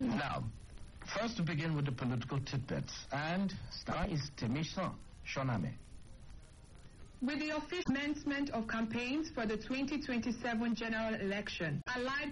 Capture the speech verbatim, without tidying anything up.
Now, first to begin with the political tidbits, and star is Temisa Shoname. With the official commencement of campaigns for the twenty twenty-seven general election, allied